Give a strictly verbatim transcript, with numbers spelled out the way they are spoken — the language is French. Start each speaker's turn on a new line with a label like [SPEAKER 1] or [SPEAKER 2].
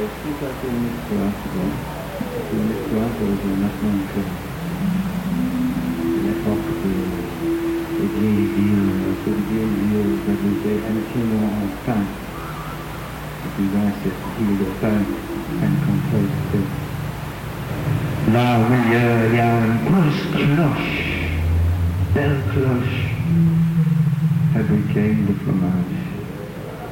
[SPEAKER 1] tout ça c'est une histoire, tu vois. C'est une histoire de maintenant que l'époque des vieilles villes, ces vieilles villes développées entièrement en pain. Et puis là, cette ville de pain, pain composé. Là, oui, il y a une grosse cloche, belle cloche, fabriquée de fromage.